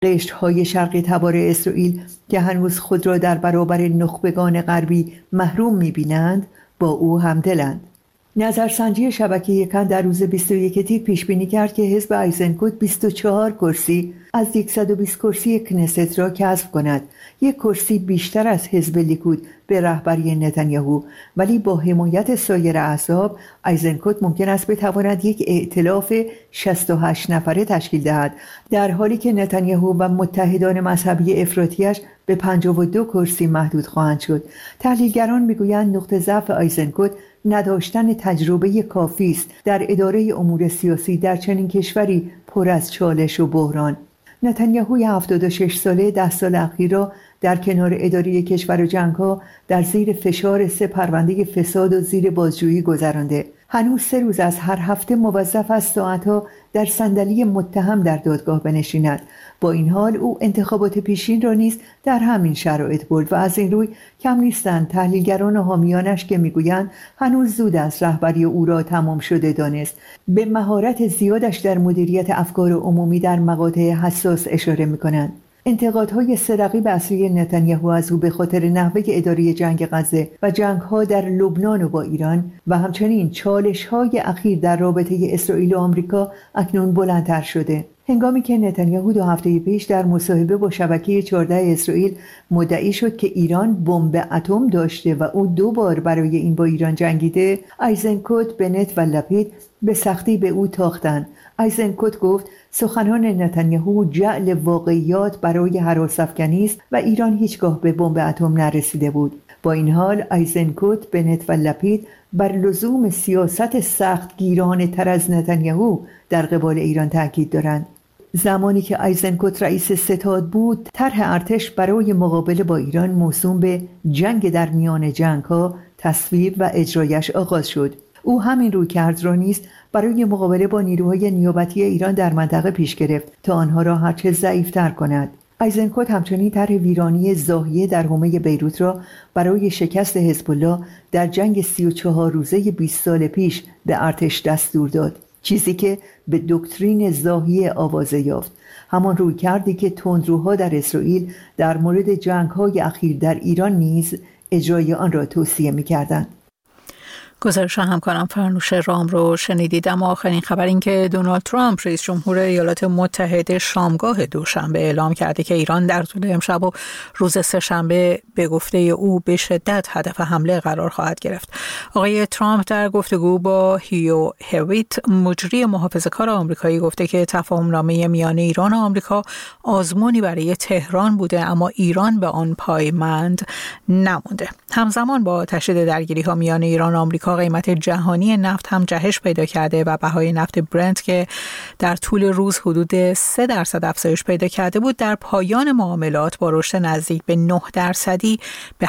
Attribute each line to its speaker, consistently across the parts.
Speaker 1: قشرهای شرقی تبار اسرائیل که هنوز خود را در برابر نخبگان غربی محروم می‌بینند با او همدلند. نظرسنجی شبکه یکن در روز 21 تیر پیش بینی کرد که حزب ایزنکوت 24 کرسی از 120 کرسی کنست را کسب کند، یک کرسی بیشتر از حزب لیکود به رهبری نتانیاهو، ولی با حمایت سایر احزاب ایزنکوت ممکن است بتواند یک ائتلاف 68 نفره تشکیل دهد، در حالی که نتانیاهو و متحدان مذهبی افراطیش به 52 کرسی محدود خواهند شد. تحلیلگران میگویند نقطه ضعف ایزنکوت نداشتن تجربه کافی است در اداره امور سیاسی در چنین کشوری پر از چالش و بحران. نتانیاهوی 76 ساله 10 سال اخیر را در کنار اداره کشور و جنگ‌ها در زیر فشار 3 پرونده فساد و زیر بازجویی گذرانده. هنوز 3 روز از هر هفته موظف است ساعتها در صندلی متهم در دادگاه بنشیند. با این حال او انتخابات پیشین را نیز در همین شرایط برد و از این روی کم نیستند تحلیلگران و حامیانش که میگویند هنوز زود است رهبری او را تمام شده دانست. به مهارت زیادش در مدیریت افکار عمومی در مقاطع حساس اشاره میکنند. انتقادهای 3 رقیب اصلی نتانیاهو از او به خاطر نحوه اداره جنگ غزه و جنگ‌ها در لبنان و با ایران و همچنین چالش‌های اخیر در رابطه اسرائیل و آمریکا اکنون بلندتر شده. هنگامی که نتانیاهو 2 هفته پیش در مصاحبه با شبکه 14 اسرائیل مدعی شد که ایران بمب اتم داشته و او 2 بار برای این با ایران جنگیده، ایزنکوت، بنت و لپید به سختی به او تاختند. ایزنکوت گفت سخنان نتانیاهو جعل واقعیات برای هراس‌افکنی است و ایران هیچگاه به بمب اتم نرسیده بود. با این حال ایزنکوت، بنت و لپید بر لزوم سیاست سخت گیرانه تر از نتانیاهو در قبال ایران تاکید دارند. زمانی که ایزنکوت رئیس ستاد بود، طرح ارتش برای مقابله با ایران موسوم به جنگ در میان جنگ‌ها تصویب و اجرایش آغاز شد. او همین رویکرد را نیز برای مقابله با نیروهای نیابتی ایران در منطقه پیش گرفت تا آنها را هرچه ضعیف‌تر کند. ایزنکوت همچنین طرح ویرانی زاهیه در حومه بیروت را برای شکست حزب الله در جنگ 34 روزه 20 سال پیش به ارتش دستور داد، چیزی که به دکترین زاهیه آوازه یافت، همان رویکردی که تندروها در اسرائیل در مورد جنگ‌های اخیر در ایران نیز اجرای آن را توصیه می‌کردند.
Speaker 2: گزارش همکارم فرنوش رام رو شنیدید. اما آخرین خبر این که دونالد ترامپ رئیس جمهور ایالات متحده شامگاه دوشنبه اعلام کرده که ایران در طول امشب و روز سه‌شنبه به گفته او به شدت هدف حمله قرار خواهد گرفت. آقای ترامپ در گفتگو با هیو هویت مجری محافظه‌کار آمریکایی گفته که تفاهم‌نامه میان ایران و آمریکا آزمونی برای تهران بوده، اما ایران به آن پایبند نمونده. همزمان با تشدید درگیری‌ها میان ایران و آمریکا قیمت جهانی نفت هم جهش پیدا کرده و بهای نفت برنت که در طول روز حدود 3% افزایش پیدا کرده بود، در پایان معاملات با رشد نزدیک به 9% به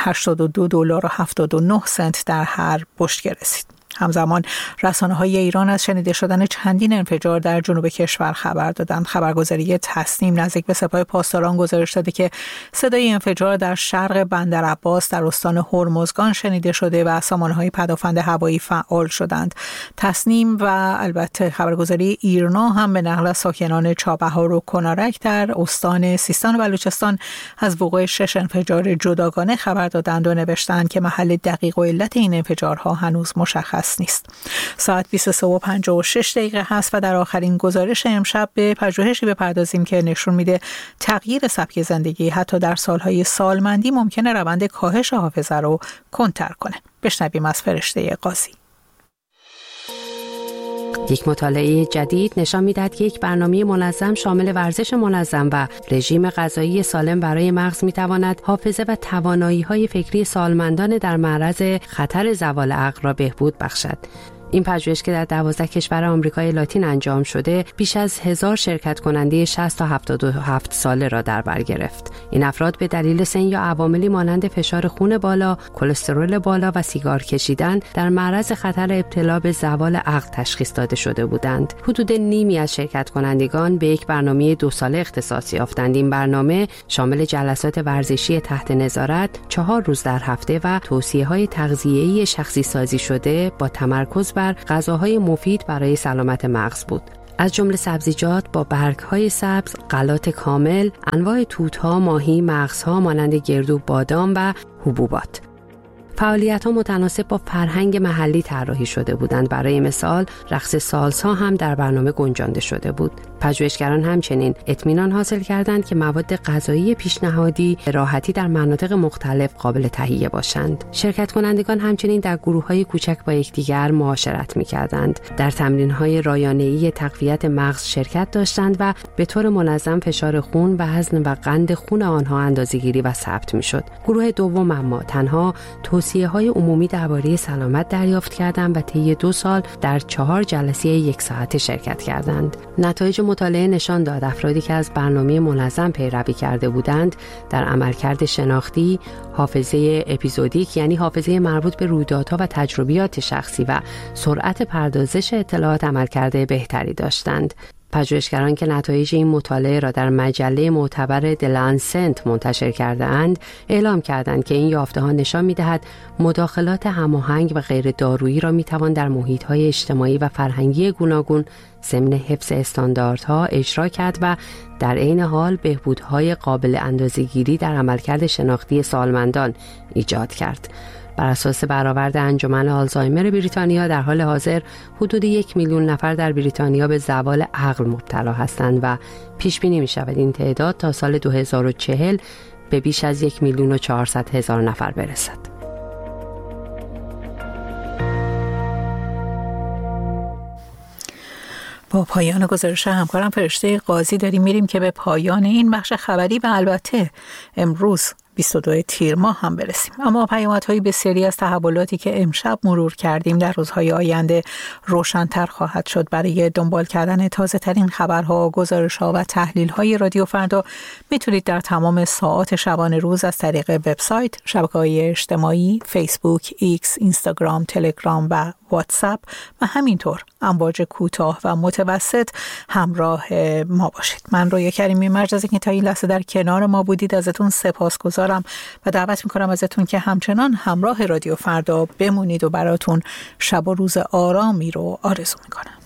Speaker 2: $82.79 در هر بشکه رسید. همزمان رسانه‌های ایران از شنیده شدن چندین انفجار در جنوب کشور خبر دادند. خبرگزاری تصنیم نزدیک به سپاه پاسداران گزارش داده که صدای انفجار در شرق بندر عباس در استان هرمزگان شنیده شده و سامانه‌های پدافند هوایی فعال شدند. تصنیم و البته خبرگزاری ایرنا هم به نقل از ساکنان چابهار و کنارک در استان سیستان و بلوچستان از وقوع 6 انفجار جداگانه خبر دادند و نوشتند که محل دقیق و علت این انفجارها هنوز مشخص نیست. ساعت 23:56 هست و در آخرین گزارش امشب به پژوهشی بپردازیم که نشون میده تغییر سبک زندگی حتی در سالهای سالمندی ممکنه روند کاهش حافظه رو کندتر کنه. بشنویم از فرشته قاضی.
Speaker 3: یک مطالعه جدید نشان می‌دهد که یک برنامه منظم شامل ورزش منظم و رژیم غذایی سالم برای مغز می‌تواند حافظه و توانایی‌های فکری سالمندان در معرض خطر زوال عقل را بهبود بخشد. این پژوهش که در 12 کشور آمریکای لاتین انجام شده، بیش از 1000 شرکت کننده 60 تا 77 ساله را در بر گرفت. این افراد به دلیل سن یا عواملی مانند فشار خون بالا، کلسترول بالا و سیگار کشیدن در معرض خطر ابتلا به زوال عقل تشخیص داده شده بودند. حدود نیمی از شرکت کنندگان به یک برنامه 2 ساله اختصاص یافتند. این برنامه شامل جلسات ورزشی تحت نظارت 4 روز در هفته و توصیه‌های تغذیه‌ای شخصی سازی شده با تمرکز بر غذاهای مفید برای سلامت مغز بود. از جمله سبزیجات با برگ‌های سبز، غلات کامل، انواع توت‌ها، ماهی، مغزها مانند گردو، بادام و حبوبات. فعالیت‌ها متناسب با فرهنگ محلی طراحی شده بودند. برای مثال، رقص سالسا هم در برنامه گنجانده شده بود. پژوهشگران همچنین اطمینان حاصل کردند که مواد غذایی پیشنهادی به راحتی در مناطق مختلف قابل تهیه باشند. شرکت کنندگان همچنین در گروه‌های کوچک با یکدیگر معاشرت می‌کردند. در تمرین‌های رایانه‌ای تقویت مغز شرکت داشتند و به طور منظم فشار خون، وزن و قند خون آنها اندازه‌گیری و ثبت می‌شد. گروه دوم اما تنها توصیه‌های عمومی درباره سلامت دریافت کردند و طی 2 سال در 4 جلسه 1 ساعته شرکت کردند. نتایج مطالعه نشان داد افرادی که از برنامه منظم پیروی کرده بودند در عملکرد شناختی، حافظه اپیزودیک یعنی حافظه مربوط به رویدادها و تجربیات شخصی و سرعت پردازش اطلاعات عملکرد بهتری داشتند. پژوهشگران که نتایج این مطالعه را در مجله معتبر د لنست منتشر کرده اند، اعلام کردند که این یافته‌ها نشان می‌دهد مداخلات هماهنگ و غیر دارویی را می‌توان در محیط‌های اجتماعی و فرهنگی گوناگون ضمن حفظ استانداردها اجرا کرد و در عین حال بهبودهای قابل اندازه‌گیری در عملکرد شناختی سالمندان ایجاد کرد. بر اساس برآورد انجمن آلزایمر بریتانیا در حال حاضر حدود 1 میلیون نفر در بریتانیا به زوال عقل مبتلا هستند و پیش بینی می شود این تعداد تا سال 2040 به بیش از 1,400,000 نفر برسد.
Speaker 2: با پایان گزارش همکارم فرشته قاضی داریم میریم که به پایان این بخش خبری و البته امروز 22 تیر ماه هم برسیم. اما پیامدهای بسیاری از تحولاتی که امشب مرور کردیم در روزهای آینده روشن‌تر خواهد شد. برای دنبال کردن تازه ترین خبرها، گزارش‌ها و تحلیل‌های رادیو فردا میتونید در تمام ساعات شبانه روز از طریق وبسایت، شبکه‌های اجتماعی، فیسبوک، ایکس، اینستاگرام، تلگرام و واتساپ و همینطور امواج کوتاه و متوسط همراه ما باشید. من رویا کریمی مرج از اینکه تا این لحظه در کنار ما بودید ازتون سپاسگزارم و دعوت میکنم ازتون که همچنان همراه رادیو فردا بمونید و براتون شب و روز آرامی رو آرزو میکنم.